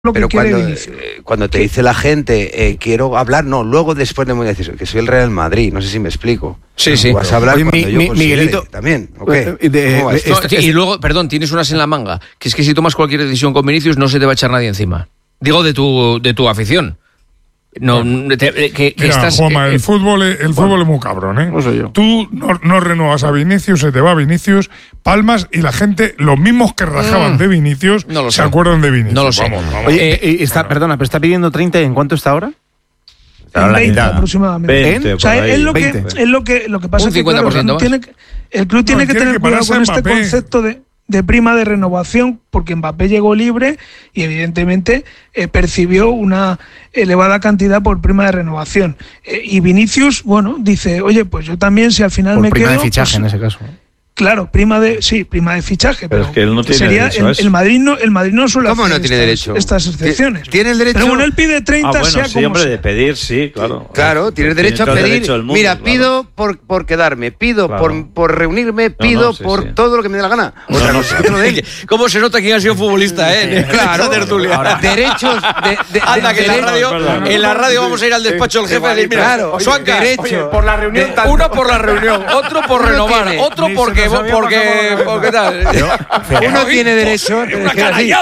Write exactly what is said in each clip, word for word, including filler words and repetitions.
lo Pero que quiere cuando, Vinicius. eh, cuando te dice la gente, eh, quiero hablar, no, luego después de decir que soy el Real Madrid, no sé si me explico. Sí, sí. Vas a hablar Oye, cuando mi- yo mi- considere Miguelito, también, ¿o qué? eh, de- ¿Cómo va de- esto? No, y luego, perdón, tienes unas en la manga, que es que si tomas cualquier decisión con Vinicius no se te va a echar nadie encima. Digo, de tu, de tu afición. No, te- que, que Mira, estás... Juanma, eh, el fútbol, es- el fútbol es muy cabrón, ¿eh? No sé yo. Tú no, no renuevas a Vinicius, se te va Vinicius, palmas y la gente, los mismos que rajaban Mm. de Vinicius, No lo se sé. acuerdan de Vinicius. No lo sé. Vamos, vamos. Oye, eh, está, perdona, pero está pidiendo treinta, ¿en cuánto está ahora? En la veinte mitad. aproximadamente. veinte, O sea, por ahí. es lo que veinte. es lo que lo que pasa Un es que claro, el cincuenta por ciento club tiene que, el club tiene No, que tiene tener que cuidado pararse con este Mbappé. concepto de, de prima de renovación, porque Mbappé llegó libre y evidentemente eh, percibió una elevada cantidad por prima de renovación. Eh, y Vinicius, bueno, dice, oye, pues yo también, si al final Por me prima quedo, de fichaje pues, en ese caso. Claro, prima de sí, prima de fichaje, Pero pero, es que él no tiene sería derecho a el, eso. el Madrid no el Madrid no suele ¿Cómo hacer no tiene estas, derecho? estas excepciones. Tiene el derecho- Pero bueno, él pide treinta, Ah, bueno, sea sí, como hombre, sea. de pedir, sí, claro. Claro, tienes Tiene derecho a todo el pedir. derecho del mundo, Mira, claro. pido por, por quedarme, pido Claro. por, por reunirme, No, pido no, sí, por sí. todo lo que me dé la gana. No, Otra no, cosa no. que te lo den. ¿Cómo se nota quién ha sido futbolista, eh? Claro, Esta tertulia. ahora, derechos de, de- Anda, de- que en la de- radio, es verdad. en la radio vamos a ir al despacho del jefe a decir, mira, Claro, oye, Suanca, derecho. oye, por la reunión de- tanto. uno por la reunión, otro por Uno renovar, tiene- otro ni se porque, nos había porque, pasado por la porque tal. Uno tiene derecho, pero es que así,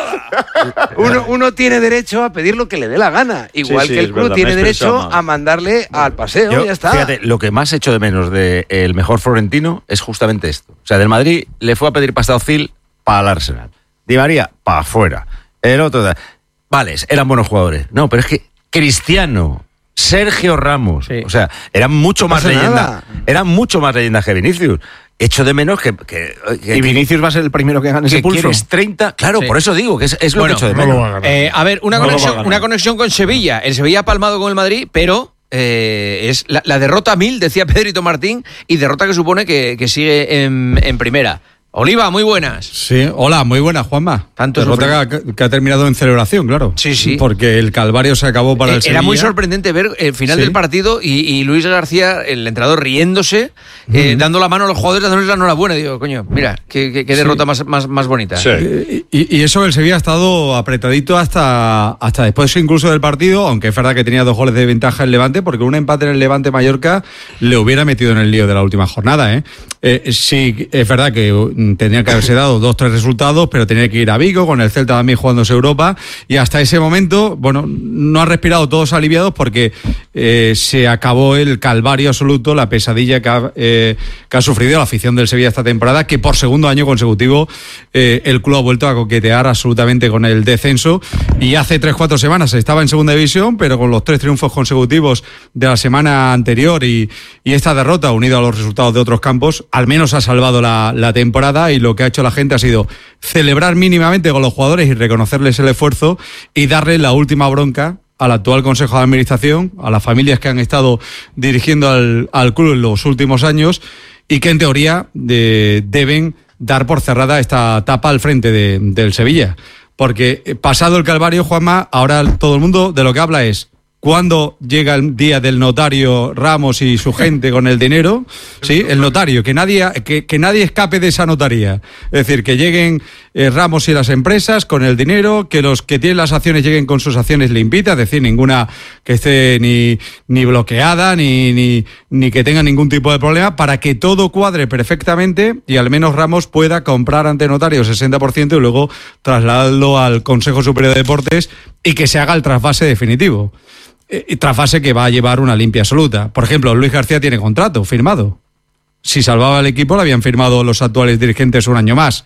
uno, uno tiene derecho a pedir lo que le dé la gana, igual Sí, sí, que el es club verdad, tiene me he derecho expresado mal. a mandarle al paseo, Yo, ya está. Fíjate, lo que más echo de menos del mejor florentino es justamente esto. O sea, del Madrid le fue a pedir pasta a Ozil para el Arsenal. Di María, para afuera. El otro, da- vale, eran buenos jugadores. No, pero es que Cristiano, Sergio Ramos, Sí. o sea, eran mucho No más pasa leyendas. nada. Eran mucho más leyendas que Vinicius. Echo de menos que. que, que Y Vinicius va a ser el primero que gane ese que pulso. quieres treinta. Claro, Sí. por eso digo que es, es lo Bueno, que echo de No menos. lo va a ganar. Eh, a ver, una, No lo va a conexión, ganar. una conexión con Sevilla. El Sevilla ha palmado con el Madrid, pero eh, es la, la derrota mil, decía Pedrito Martín, y derrota que supone que, que sigue en, en primera. Oliva, muy buenas. Sí, hola, muy buena, Juanma. Tanto Derrota que, que ha terminado en celebración, claro. Sí, sí. Porque el calvario se acabó para Eh, el Sevilla. Era muy sorprendente ver el final Sí. del partido y, y Luis García, el entrenador, riéndose, eh, dando la mano a los jugadores, dándoles la enhorabuena. Digo, coño, mira, qué, qué- qué derrota más, más, más bonita. Sí. Eh, Y, y eso el Sevilla ha estado apretadito hasta, hasta después incluso del partido, aunque es verdad que tenía dos goles de ventaja el Levante, porque un empate en el Levante-Mallorca le hubiera metido en el lío de la última jornada. ¿eh? Eh, sí, es verdad que mm, tenía que haberse dado dos, tres resultados, pero tenía que ir a Vigo, con el Celta también jugándose Europa, y hasta ese momento, bueno, no han respirado todos aliviados porque eh, se acabó el calvario absoluto, la pesadilla que ha, eh, que ha sufrido la afición del Sevilla esta temporada, que por segundo año consecutivo eh, el club ha vuelto a coquetear absolutamente con el descenso, y hace tres, cuatro semanas estaba en segunda división, pero con los tres triunfos consecutivos de la semana anterior y, y esta derrota, unido a los resultados de otros campos, al menos ha salvado la, la temporada, y lo que ha hecho la gente ha sido celebrar mínimamente con los jugadores y reconocerles el esfuerzo y darle la última bronca al actual Consejo de Administración, a las familias que han estado dirigiendo al, al club en los últimos años y que en teoría de, deben dar por cerrada esta etapa al frente de, del Sevilla. Porque eh, pasado el calvario, Juanma, ahora todo el mundo de lo que habla es ¿cuándo llega el día del notario Ramos y su gente con el dinero? Sí, el notario, que nadie, que, que nadie escape de esa notaría. Es decir, que lleguen eh, Ramos y las empresas con el dinero, que los que tienen las acciones lleguen con sus acciones limpitas, es decir, ninguna que esté ni, ni bloqueada, ni, ni, ni que tenga ningún tipo de problema, para que todo cuadre perfectamente y al menos Ramos pueda comprar ante notario el sesenta por ciento y luego trasladarlo al Consejo Superior de Deportes y que se haga el trasvase definitivo. Eh, trasvase que va a llevar una limpia absoluta. Por ejemplo, Luis García tiene contrato firmado. Si salvaba el equipo, lo habían firmado los actuales dirigentes un año más.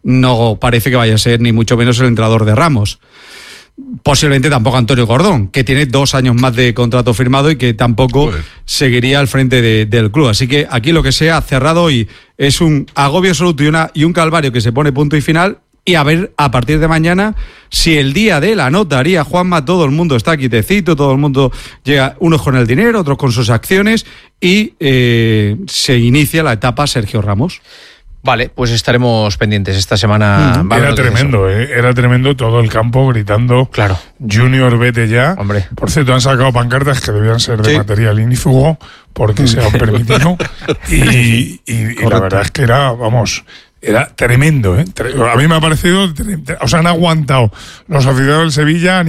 No parece que vaya a ser ni mucho menos el entrenador de Ramos. Posiblemente tampoco Antonio Gordón, que tiene dos años más de contrato firmado y que tampoco Joder. seguiría al frente de- del club. Así que aquí lo que se ha cerrado hoy es un agobio absoluto y, una, y un calvario que se pone punto y final. Y a ver, a partir de mañana, si el día de la notaría, Juanma, todo el mundo está quitecito, todo el mundo llega, unos con el dinero, otros con sus acciones, y eh, se inicia la etapa Sergio Ramos. Vale, pues estaremos pendientes esta semana. Era Vamos, tremendo, ¿eh? Era tremendo todo el campo gritando Claro. Junior, vete ya. Hombre. Por cierto, han sacado pancartas que debían ser de Sí. material inífugo porque se han permitido. Y, y- y la verdad es que era, vamos, era tremendo, ¿eh? A mí me ha parecido, o sea, han aguantado los aficionados del Sevilla.